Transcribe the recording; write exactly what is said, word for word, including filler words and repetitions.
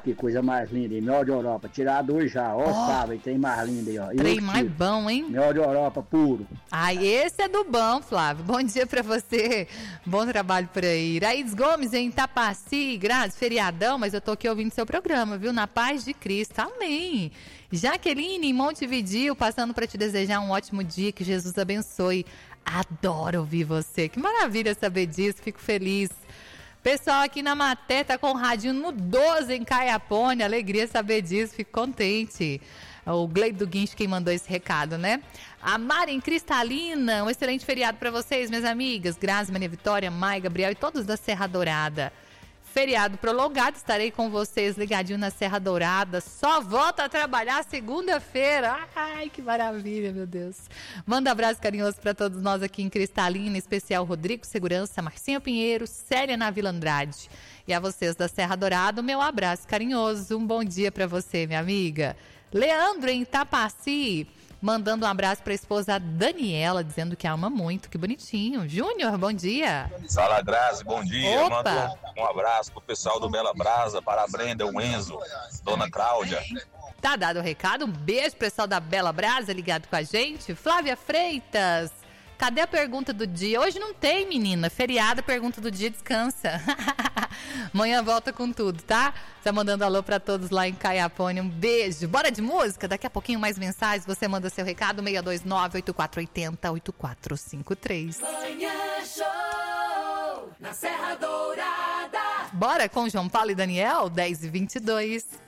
que coisa mais linda aí. Mel de Europa. Tirar dois já. Ó, oh. Sabe, tem mais lindo aí, ó. Trem mais bom, hein? Mel de Europa puro. Ai, esse é do bom, Flávio. Bom dia pra você. Bom trabalho por aí. Iraídes Gomes em Tapaci, Grazi, feriadão, mas eu tô aqui ouvindo seu programa, viu? Na paz de Cristo. Amém. Jaqueline em Montevidéu, passando pra te desejar um ótimo dia, que Jesus abençoe. Adoro ouvir você. Que maravilha saber disso. Fico feliz. Pessoal aqui na Maté tá com o radinho no doze em Caiapônia. Alegria saber disso, fico contente. O Gleido do Guincho quem mandou esse recado, né? A Mari em Cristalina, um excelente feriado para vocês, minhas amigas. Grazi, Maria Vitória, Mai, Gabriel e todos da Serra Dourada. Feriado prolongado, estarei com vocês ligadinho na Serra Dourada. Só volto a trabalhar segunda-feira. Ai, que maravilha, meu Deus. Manda um abraço carinhoso para todos nós aqui em Cristalina, em especial Rodrigo Segurança, Marcinho Pinheiro, Célia na Vila Andrade. E a vocês da Serra Dourada, meu abraço carinhoso. Um bom dia para você, minha amiga. Leandro em Tapaci, mandando um abraço para a esposa Daniela, dizendo que a ama muito, que bonitinho. Júnior, bom dia. Fala, Grazi, bom dia. Opa. Mando um, um abraço pro pessoal do Bela Brasa, para a Brenda, o Enzo, Dona Cláudia. Tá dado o recado, um beijo pro pessoal da Bela Brasa ligado com a gente. Flávia Freitas, cadê a pergunta do dia? Hoje não tem, menina, feriado, pergunta do dia, descansa. Amanhã volta com tudo, tá? Tá mandando alô pra todos lá em Caiapônia, um beijo. Bora de música? Daqui a pouquinho mais mensagens, você manda seu recado, seis dois nove, oito quatro oito zero, oito quatro cinco três. Manhã Show, na Serra Dourada. Bora com João Paulo e Daniel, dez e vinte e dois.